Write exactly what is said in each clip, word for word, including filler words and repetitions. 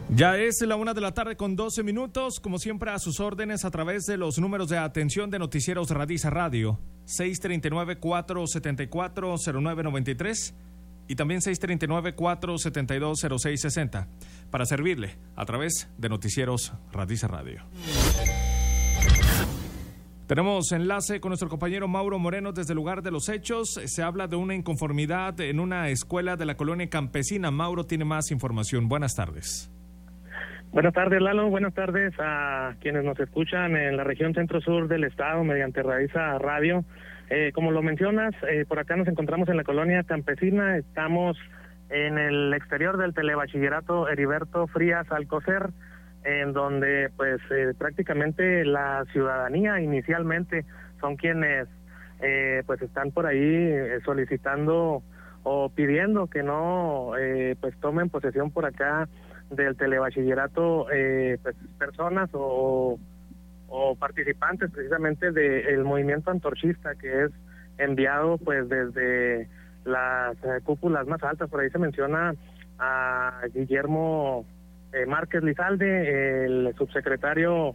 Ya es la una de la tarde con doce minutos, como siempre a sus órdenes a través de los números de atención de Noticieros Radiza Radio, seis tres nueve, cuatro siete cuatro, cero nueve nueve tres y también seis tres nueve, cuatro siete dos, cero seis seis cero, para servirle a través de Noticieros Radiza Radio. Tenemos enlace con nuestro compañero Mauro Moreno desde el lugar de los hechos. Se habla de una inconformidad en una escuela de la colonia campesina. Mauro tiene más información. Buenas tardes. Buenas tardes, Lalo. Buenas tardes a quienes nos escuchan en la región centro-sur del estado mediante Radiza Radio. Eh, como lo mencionas, eh, por acá nos encontramos en la colonia campesina. Estamos en el exterior del telebachillerato Heriberto Frías Alcocer, en donde pues eh, prácticamente la ciudadanía inicialmente son quienes eh, pues están por ahí eh, solicitando o pidiendo que no eh, pues tomen posesión por acá del telebachillerato eh, pues personas o, o participantes precisamente del movimiento antorchista que es enviado pues desde las eh, cúpulas más altas. Por ahí se menciona a Guillermo eh, Márquez Lizalde, el subsecretario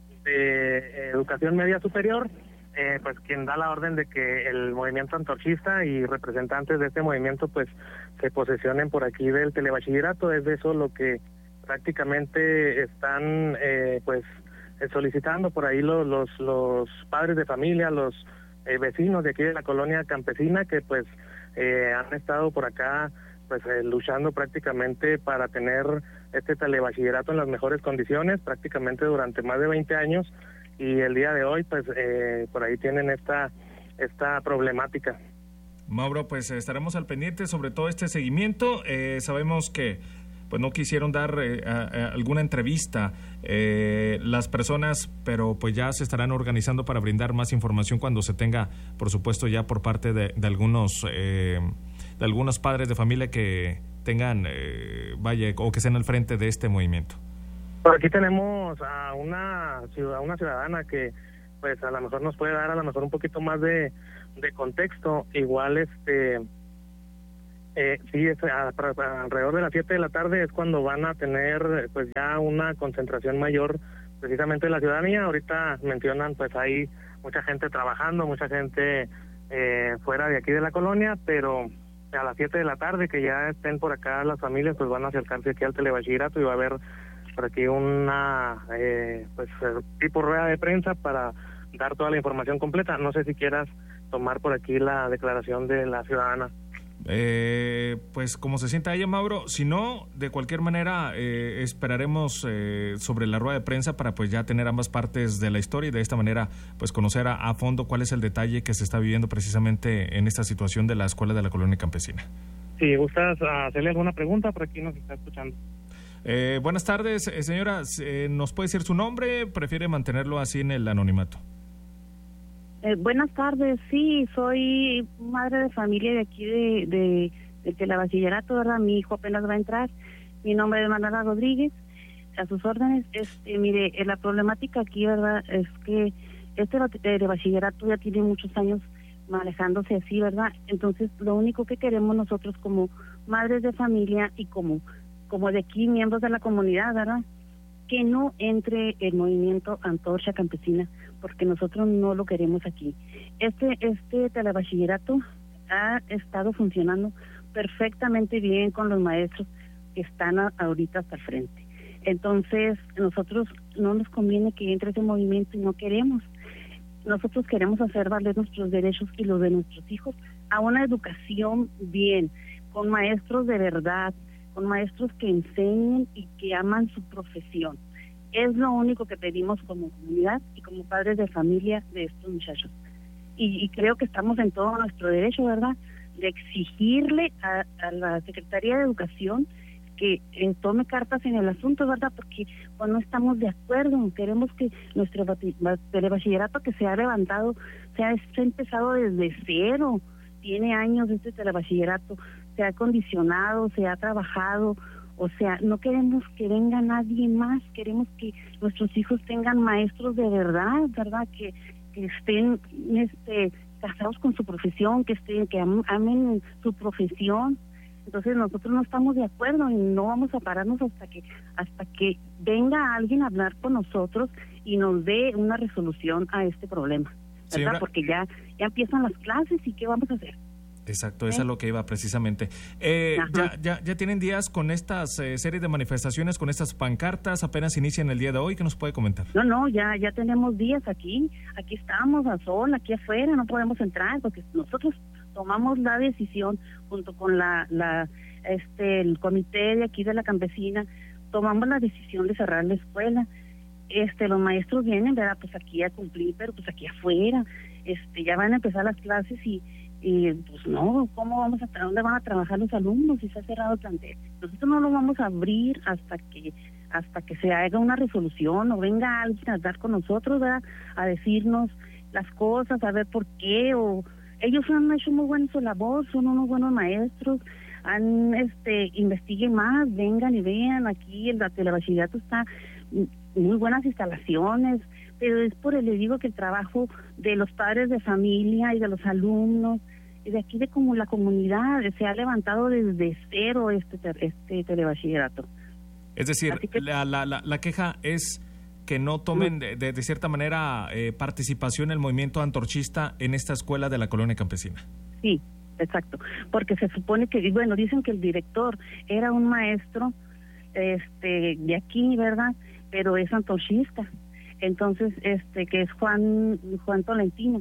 de Educación Media Superior, eh, pues quien da la orden de que el movimiento antorchista y representantes de este movimiento pues se posesionen por aquí del telebachillerato. Es de eso lo que prácticamente están eh, pues solicitando por ahí los los, los padres de familia, los eh, vecinos de aquí de la colonia campesina que pues eh, han estado por acá pues eh, luchando prácticamente para tener este telebachillerato en las mejores condiciones prácticamente durante más de veinte años, y el día de hoy pues eh, por ahí tienen esta esta problemática. Mauro, pues estaremos al pendiente sobre todo este seguimiento. Eh, sabemos que pues no quisieron dar eh, a, a alguna entrevista eh, las personas, pero pues ya se estarán organizando para brindar más información cuando se tenga, por supuesto, ya por parte de, de algunos eh, de algunos padres de familia que tengan, eh, vaya, o que estén al frente de este movimiento. Por aquí tenemos a una ciudad, una ciudadana que pues a lo mejor nos puede dar a lo mejor un poquito más de, de contexto. Igual este Eh, sí, es a, a, alrededor de las siete de la tarde es cuando van a tener pues ya una concentración mayor precisamente de la ciudadanía. Ahorita mencionan pues hay mucha gente trabajando, mucha gente eh, fuera de aquí de la colonia, pero a las siete de la tarde que ya estén por acá las familias pues van a acercarse aquí al telebachillerato y va a haber por aquí una eh, pues tipo rueda de prensa para dar toda la información completa. No sé si quieras tomar por aquí la declaración de la ciudadana. Eh, pues como se sienta ella, Mauro. Si no, de cualquier manera eh, esperaremos eh, sobre la rueda de prensa para pues ya tener ambas partes de la historia y de esta manera pues conocer a, a fondo cuál es el detalle que se está viviendo precisamente en esta situación de la escuela de la colonia campesina. Si gustas hacerle alguna pregunta, por aquí nos está escuchando. Eh, buenas tardes, eh, señora, eh, ¿nos puede decir su nombre? ¿Prefiere mantenerlo así en el anonimato? Eh, buenas tardes, sí, soy madre de familia de aquí de, de, de telebachillerato, ¿verdad? Mi hijo apenas va a entrar, mi nombre es Manuela Rodríguez, a sus órdenes. Este, mire, la problemática aquí, ¿verdad? Es que este telebachillerato ya tiene muchos años manejándose así, ¿verdad? Entonces, lo único que queremos nosotros como madres de familia y como, como de aquí, miembros de la comunidad, ¿verdad?, que no entre el movimiento Antorcha Campesina, porque nosotros no lo queremos aquí. Este este telebachillerato ha estado funcionando perfectamente bien con los maestros que están a, ahorita hasta el frente. Entonces, nosotros no nos conviene que entre ese movimiento y no queremos. Nosotros queremos hacer valer nuestros derechos y los de nuestros hijos a una educación bien, con maestros de verdad, con maestros que enseñen y que aman su profesión. Es lo único que pedimos como comunidad y como padres de familia de estos muchachos. Y, y creo que estamos en todo nuestro derecho, ¿verdad?, de exigirle a, a la Secretaría de Educación que eh, tome cartas en el asunto, ¿verdad?, porque pues, no estamos de acuerdo. Queremos que nuestro telebachillerato que se ha levantado, se ha, se ha empezado desde cero, tiene años este telebachillerato, se ha condicionado, se ha trabajado, o sea, no queremos que venga nadie más, queremos que nuestros hijos tengan maestros de verdad, ¿verdad?, que, que estén este, casados con su profesión, que estén, que am, amen su profesión. Entonces nosotros no estamos de acuerdo y no vamos a pararnos hasta que hasta que venga alguien a hablar con nosotros y nos dé una resolución a este problema, ¿verdad? Señora... Porque ya ya empiezan las clases y ¿qué vamos a hacer? Exacto, ¿Eh? Eso es lo que iba precisamente. Eh, ya, ya, ya tienen días con estas eh, series de manifestaciones, con estas pancartas, apenas inician el día de hoy. ¿Qué nos puede comentar? No, no, ya ya tenemos días aquí, aquí estamos a sol, aquí afuera, no podemos entrar porque nosotros tomamos la decisión junto con la, la este el comité de aquí de la campesina, tomamos la decisión de cerrar la escuela. Este los maestros vienen, ¿verdad? Pues aquí a cumplir, pero pues aquí afuera, este ya van a empezar las clases y y pues no, ¿cómo vamos a dónde van a trabajar los alumnos si se ha cerrado el plantel? Nosotros no lo vamos a abrir hasta que hasta que se haga una resolución o venga alguien a hablar con nosotros, ¿verdad? A decirnos las cosas, a ver por qué, o ellos han hecho muy buena su labor, son unos buenos maestros, han este investiguen más, vengan y vean, aquí el telebachillerato está muy buenas instalaciones, pero es por el, le digo que el trabajo de los padres de familia y de los alumnos y de aquí de como la comunidad se ha levantado desde cero este este telebachillerato. Es decir, que, la, la, la, la queja es que no tomen de, de, de cierta manera eh, participación el movimiento antorchista en esta escuela de la colonia campesina. Sí, exacto, porque se supone que, bueno, dicen que el director era un maestro este de aquí, ¿verdad? Pero es antorchista. Entonces, este, que es Juan Juan Tolentino.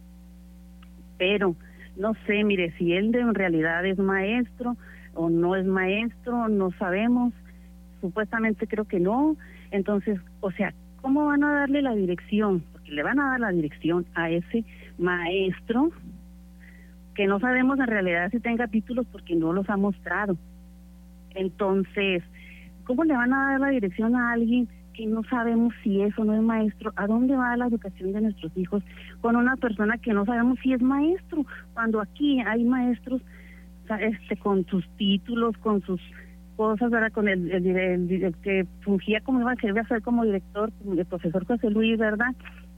Pero, no sé, mire, si él de, en realidad es maestro o no es maestro, no sabemos. Supuestamente creo que no. Entonces, o sea, ¿cómo van a darle la dirección? Porque le van a dar la dirección a ese maestro que no sabemos en realidad si tenga títulos porque no los ha mostrado. Entonces, ¿cómo le van a dar la dirección a alguien que no sabemos si es o no es maestro? ¿A dónde va la educación de nuestros hijos con una persona que no sabemos si es maestro? Cuando aquí hay maestros este, con sus títulos, con sus cosas, ¿verdad? Con el, el, el, el, el que fungía como iba a ser, iba a ser como director, el profesor José Luis, ¿verdad?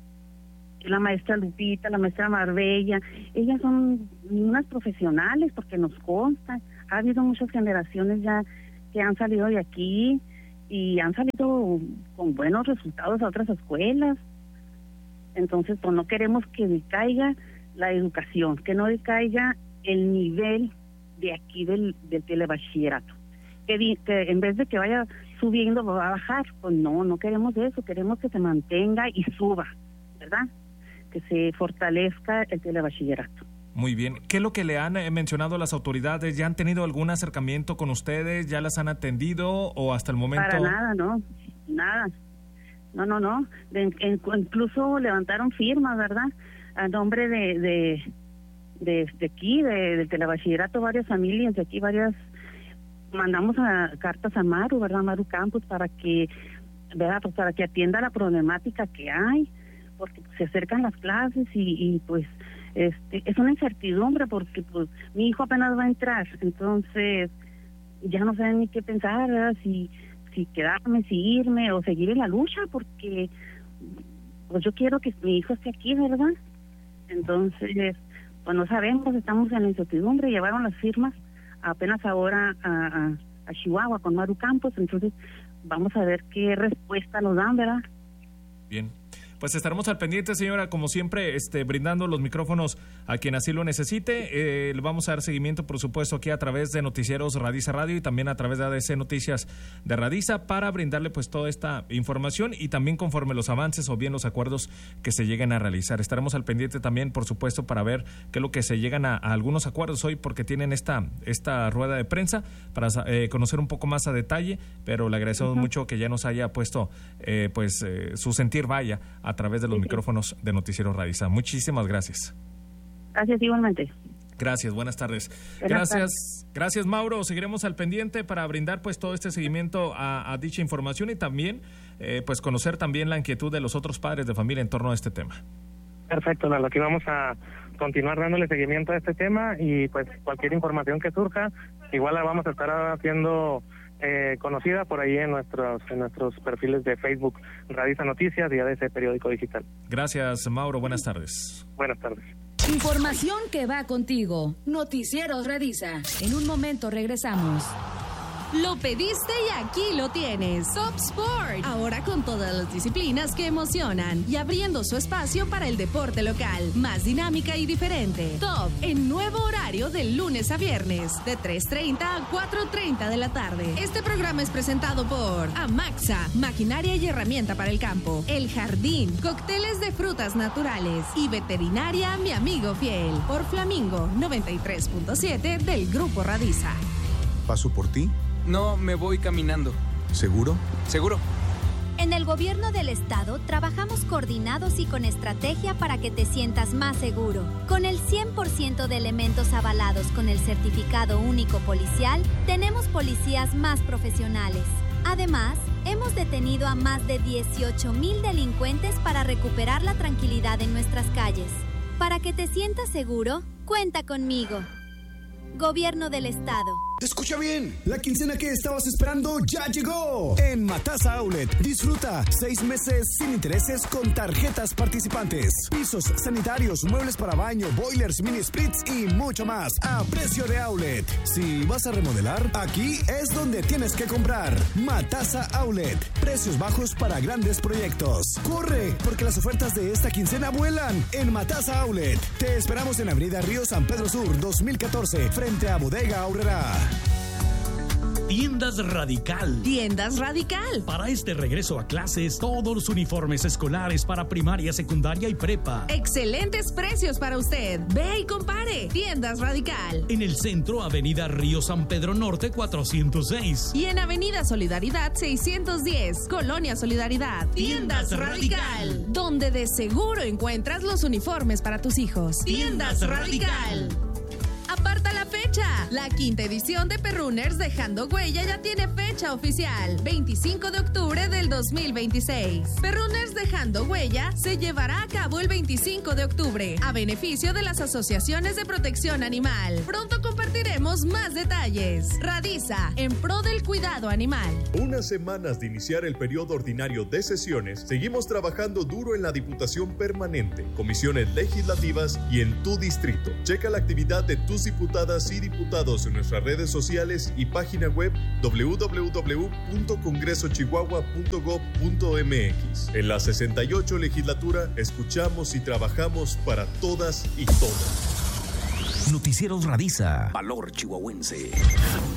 La maestra Lupita, la maestra Marbella, ellas son unas profesionales porque nos consta, ha habido muchas generaciones ya que han salido de aquí y han salido con buenos resultados a otras escuelas. Entonces, pues no queremos que decaiga la educación, que no decaiga el nivel de aquí del, del telebachillerato, que, que en vez de que vaya subiendo va a bajar. Pues no, no queremos eso, queremos que se mantenga y suba, ¿verdad? Que se fortalezca el telebachillerato. Muy bien. ¿Qué es lo que le han eh, mencionado las autoridades? ¿Ya han tenido algún acercamiento con ustedes? ¿Ya las han atendido o hasta el momento? Para nada, no. Nada. No, no, no. De, en, incluso levantaron firmas, ¿verdad? A nombre de de, de, de aquí, de, del telebachillerato, varias familias de aquí, varias... Mandamos a, cartas a Maru, ¿verdad? Maru Campos, para que, ¿verdad? Pues para que atienda la problemática que hay, porque pues, se acercan las clases y, y pues... Este, es una incertidumbre porque pues mi hijo apenas va a entrar, entonces ya no sé ni qué pensar, ¿verdad? si si quedarme, si irme o seguir en la lucha, porque pues yo quiero que mi hijo esté aquí, ¿verdad? Entonces, pues no sabemos, estamos en la incertidumbre, llevaron las firmas apenas ahora a, a, a Chihuahua con Maru Campos, entonces vamos a ver qué respuesta nos dan, ¿verdad? Bien. Pues estaremos al pendiente, señora, como siempre, este, brindando los micrófonos a quien así lo necesite. Eh, le vamos a dar seguimiento, por supuesto, aquí a través de Noticieros Radiza Radio y también a través de A D C Noticias de Radiza para brindarle pues toda esta información y también conforme los avances o bien los acuerdos que se lleguen a realizar. Estaremos al pendiente también, por supuesto, para ver qué es lo que se llegan a, a algunos acuerdos hoy porque tienen esta, esta rueda de prensa para eh, conocer un poco más a detalle, pero le agradecemos uh-huh. mucho que ya nos haya puesto eh, pues eh, su sentir vaya a través de los sí, micrófonos de Noticiero Radiza. Muchísimas gracias. Gracias igualmente. Gracias, buenas tardes. Buenas gracias, tardes. Gracias Mauro. Seguiremos al pendiente para brindar pues todo este seguimiento a, a dicha información y también eh, pues conocer también la inquietud de los otros padres de familia en torno a este tema. Perfecto, Lalo. Aquí vamos a continuar dándole seguimiento a este tema y pues cualquier información que surja, igual la vamos a estar haciendo Eh, conocida por ahí en nuestros en nuestros perfiles de Facebook, Radiza Noticias y A D C Periódico Digital. Gracias, Mauro. Buenas tardes. Buenas tardes. Información que va contigo. Noticieros Radiza. En un momento regresamos. Lo pediste y aquí lo tienes. Top Sport. Ahora con todas las disciplinas que emocionan y abriendo su espacio para el deporte local. Más dinámica y diferente. Top en nuevo horario de lunes a viernes. De tres treinta a cuatro treinta de la tarde. Este programa es presentado por Amaxa. Maquinaria y herramienta para el campo. El Jardín. Cócteles de frutas naturales. Y Veterinaria Mi Amigo Fiel. Por Flamingo noventa y tres punto siete del Grupo Radiza. ¿Paso por ti? No, me voy caminando. ¿Seguro? ¿Seguro? En el gobierno del estado trabajamos coordinados y con estrategia para que te sientas más seguro. Con el cien por ciento de elementos avalados con el certificado único policial, tenemos policías más profesionales. Además, hemos detenido a más de dieciocho mil delincuentes para recuperar la tranquilidad en nuestras calles. Para que te sientas seguro, cuenta conmigo. Gobierno del Estado. Escucha bien, la quincena que estabas esperando ya llegó. En Matasa Outlet, disfruta seis meses sin intereses con tarjetas participantes. Pisos, sanitarios, muebles para baño, boilers, mini splits y mucho más a precio de outlet. Si vas a remodelar, aquí es donde tienes que comprar. Matasa Outlet, precios bajos para grandes proyectos. Corre, porque las ofertas de esta quincena vuelan en Matasa Outlet. Te esperamos en Avenida Río San Pedro Sur dos mil catorce, frente a Bodega Aurrera. Tiendas Radical. Tiendas Radical. Para este regreso a clases, todos los uniformes escolares para primaria, secundaria y prepa. Excelentes precios para usted. Ve y compare. Tiendas Radical. En el centro, Avenida Río San Pedro Norte cuatrocientos seis. Y en Avenida Solidaridad seiscientos diez, Colonia Solidaridad. Tiendas, Tiendas Radical. Radical. Donde de seguro encuentras los uniformes para tus hijos. Tiendas, Tiendas Radical. Radical. Aparta la fecha. La quinta edición de Perrunners Dejando Huella ya tiene fecha oficial. veinticinco de octubre del dos mil veintiséis. Perrunners Dejando Huella se llevará a cabo el veinticinco de octubre a beneficio de las asociaciones de protección animal. Pronto compartiremos más detalles. Radiza, en pro del cuidado animal. Unas semanas de iniciar el periodo ordinario de sesiones, seguimos trabajando duro en la Diputación Permanente, comisiones legislativas y en tu distrito. Checa la actividad de tus diputadas y diputados en nuestras redes sociales y página web doble u doble u doble u punto congreso chihuahua punto gob punto m x. En la sesenta y ocho legislatura escuchamos y trabajamos para todas y todos. Noticieros Radiza. Valor chihuahuense.